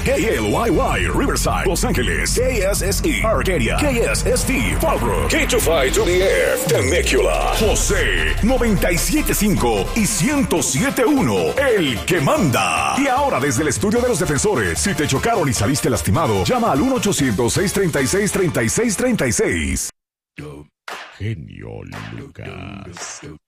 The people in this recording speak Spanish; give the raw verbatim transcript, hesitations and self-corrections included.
K L Y Y, Riverside, Los Ángeles, K S S E, Arcadia, K S S T, Fallbrook, K two five to the F, Temecula, José, noventa y siete punto cinco y ciento siete punto uno, el que manda. Y ahora desde el estudio de los defensores, si te chocaron y saliste lastimado, llama al uno ochocientos, seiscientos treinta y seis, treinta y seis treinta y seis. Genio Lucas.